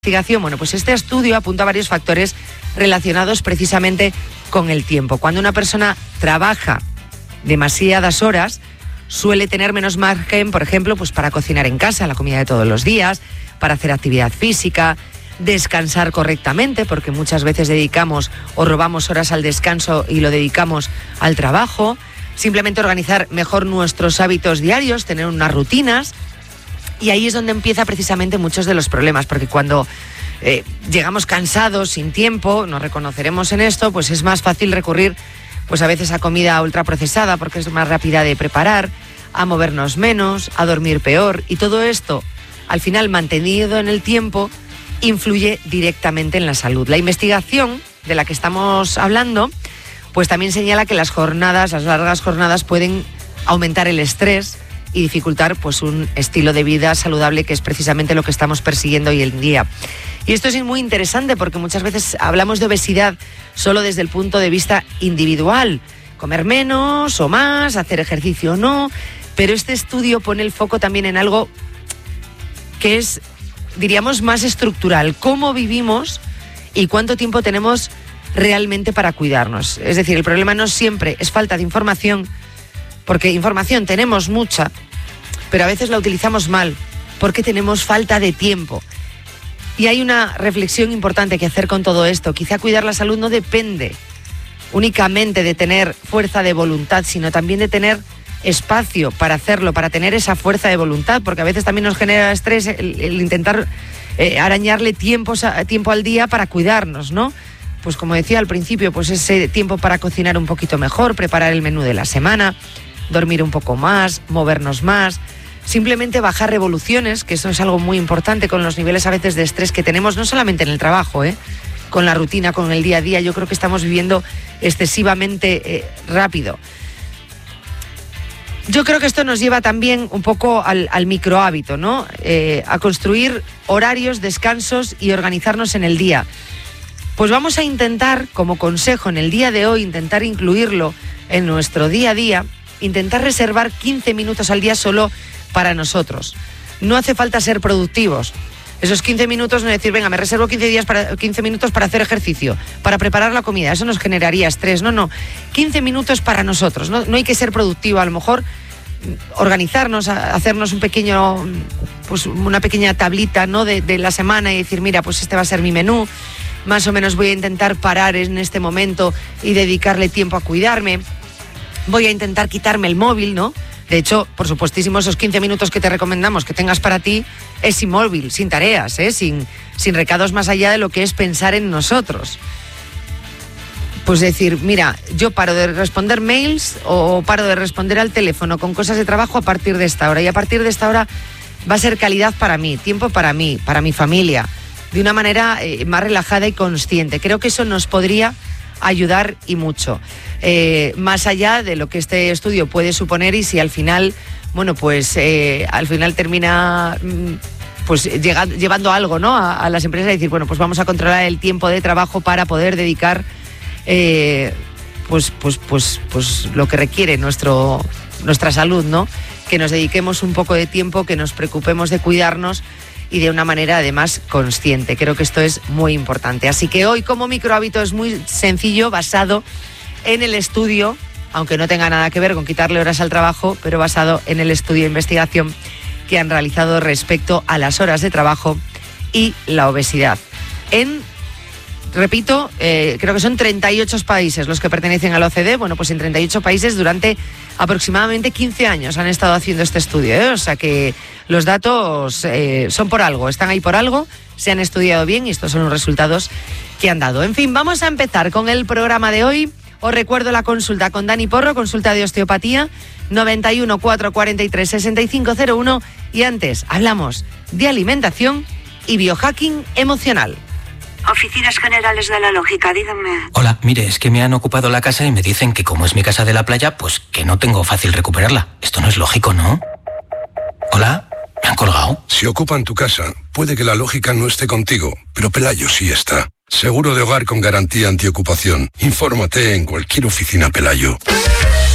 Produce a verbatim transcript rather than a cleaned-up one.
investigación, bueno, pues este estudio apunta a varios factores relacionados precisamente con el tiempo. Cuando una persona trabaja demasiadas horas, suele tener menos margen, por ejemplo, pues para cocinar en casa, la comida de todos los días, para hacer actividad física, descansar correctamente, porque muchas veces dedicamos o robamos horas al descanso y lo dedicamos al trabajo, simplemente organizar mejor nuestros hábitos diarios, tener unas rutinas. Y ahí es donde empieza precisamente muchos de los problemas, porque cuando eh, llegamos cansados, sin tiempo, nos reconoceremos en esto, pues es más fácil recurrir pues a veces a comida ultraprocesada, porque es más rápida de preparar, a movernos menos, a dormir peor, y todo esto, al final mantenido en el tiempo, influye directamente en la salud. La investigación de la que estamos hablando, pues también señala que las jornadas, las largas jornadas pueden aumentar el estrés y dificultar pues un estilo de vida saludable, que es precisamente lo que estamos persiguiendo hoy en día. Y esto es muy interesante porque muchas veces hablamos de obesidad solo desde el punto de vista individual, comer menos o más, hacer ejercicio o no, pero este estudio pone el foco también en algo que es, diríamos, más estructural: cómo vivimos y cuánto tiempo tenemos realmente para cuidarnos. Es decir, el problema no siempre es falta de información, porque información tenemos mucha, pero a veces la utilizamos mal, porque tenemos falta de tiempo. Y hay una reflexión importante que hacer con todo esto. Quizá cuidar la salud no depende únicamente de tener fuerza de voluntad, sino también de tener espacio para hacerlo, para tener esa fuerza de voluntad, porque a veces también nos genera estrés el, el intentar eh, arañarle tiempo, tiempo al día para cuidarnos, ¿no? Pues como decía al principio, pues ese tiempo para cocinar un poquito mejor, preparar el menú de la semana, dormir un poco más, movernos más, simplemente bajar revoluciones, que eso es algo muy importante con los niveles a veces de estrés que tenemos, no solamente en el trabajo, ¿eh? Con la rutina, con el día a día. Yo creo que estamos viviendo excesivamente eh, rápido. Yo creo que esto nos lleva también un poco al, al microhábito, ¿no? Eh, a construir horarios, descansos y organizarnos en el día. Pues vamos a intentar, como consejo en el día de hoy, intentar incluirlo en nuestro día a día, intentar reservar quince minutos al día solo para nosotros. No hace falta ser productivos. Esos quince minutos no es decir, venga, me reservo quince, días para, quince minutos para hacer ejercicio, para preparar la comida. Eso nos generaría estrés. No, no. quince minutos para nosotros. No, no hay que ser productivo. A lo mejor organizarnos, hacernos un pequeño, pues una pequeña tablita, ¿no? de, de la semana y decir, mira, pues este va a ser mi menú. Más o menos voy a intentar parar en este momento y dedicarle tiempo a cuidarme. Voy a intentar quitarme el móvil, ¿no? De hecho, por supuestísimo, esos quince minutos que te recomendamos que tengas para ti es sin móvil, sin tareas, ¿eh? sin, sin recados más allá de lo que es pensar en nosotros. Pues decir, mira, yo paro de responder mails o paro de responder al teléfono con cosas de trabajo a partir de esta hora. Y a partir de esta hora va a ser calidad para mí, tiempo para mí, para mi familia, de una manera eh, más relajada y consciente. Creo que eso nos podría ayudar y mucho. Eh, más allá de lo que este estudio puede suponer, y si al final, bueno, pues eh, al final termina pues llega, llevando algo, ¿no? A, a las empresas, a decir, bueno, pues vamos a controlar el tiempo de trabajo para poder dedicar eh, pues, pues, pues, pues lo que requiere nuestro, nuestra salud, ¿no? Que nos dediquemos un poco de tiempo, que nos preocupemos de cuidarnos y de una manera además consciente. Creo que esto es muy importante. Así que hoy, como microhábito, es muy sencillo, basado en el estudio, aunque no tenga nada que ver con quitarle horas al trabajo, pero basado en el estudio de investigación que han realizado respecto a las horas de trabajo y la obesidad. En, repito, eh, creo que son treinta y ocho países los que pertenecen a la O C D. Bueno, pues en treinta y ocho países durante aproximadamente quince años han estado haciendo este estudio, ¿eh? O sea que los datos eh, son por algo, están ahí por algo, se han estudiado bien y estos son los resultados que han dado. En fin, vamos a empezar con el programa de hoy. Os recuerdo la consulta con Dani Porro, consulta de osteopatía, noventa y uno, cuatrocientos cuarenta y tres, sesenta y cinco cero uno. Y antes hablamos de alimentación y biohacking emocional. Oficinas Generales de la Lógica, díganme. Hola, mire, es que me han ocupado la casa y me dicen que como es mi casa de la playa, pues que no tengo fácil recuperarla. Esto no es lógico, ¿no? Hola, ¿me han colgado? Si ocupan tu casa, puede que la lógica no esté contigo, pero Pelayo sí está. Seguro de hogar con garantía antiocupación. Infórmate en cualquier oficina Pelayo.